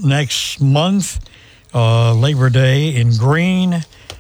next month, Labor Day in Greene.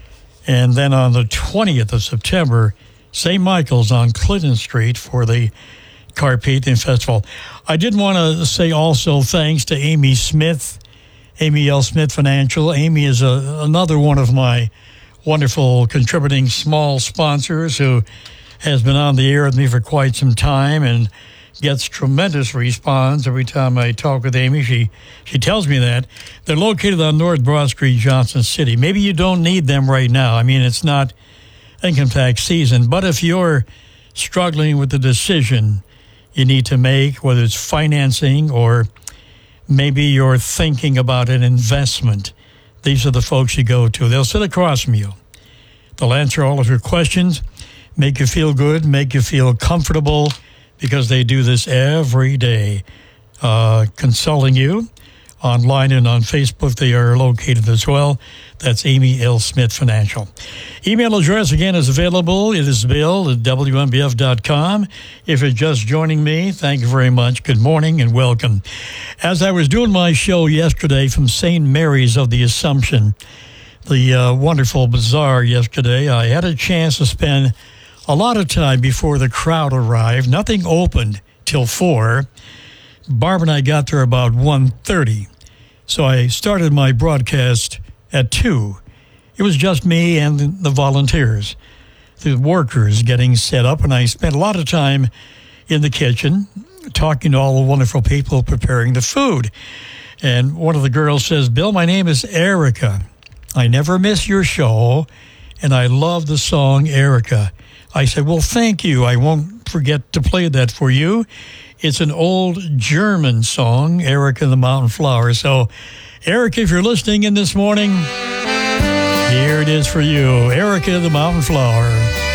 And then on the 20th of September, St. Michael's on Clinton Street for the Carpathian Festival. I did want to say also thanks to Amy Smith, Amy L. Smith Financial. Amy is another one of my wonderful contributing small sponsors who has been on the air with me for quite some time and gets tremendous response every time I talk with Amy. She tells me that. They're located on North Broad Street, Johnson City. Maybe you don't need them right now. I mean, it's not income tax season. But if you're struggling with the decision you need to make, whether it's financing or maybe you're thinking about an investment, these are the folks you go to. They'll sit across from you. They'll answer all of your questions, make you feel good, make you feel comfortable, because they do this every day, consulting you online and on Facebook. They are located as well. That's Amy L. Smith Financial. Email address, again, is available. It is bill@WMBF.com. If you're just joining me, thank you very much. Good morning and welcome. As I was doing my show yesterday from St. Mary's of the Assumption, the wonderful bazaar yesterday, I had a chance to spend a lot of time before the crowd arrived. Nothing opened till 4. Barb and I got there about 1:30. So I started my broadcast at 2. It was just me and the volunteers, the workers getting set up, and I spent a lot of time in the kitchen talking to all the wonderful people preparing the food. And one of the girls says, "Bill, my name is Erica. I never miss your show, and I love the song Erica." I said, "Well, thank you. I won't forget to play that for you." It's an old German song, Erica the Mountain Flower. So, Erica, if you're listening in this morning, here it is for you, Erica the Mountain Flower.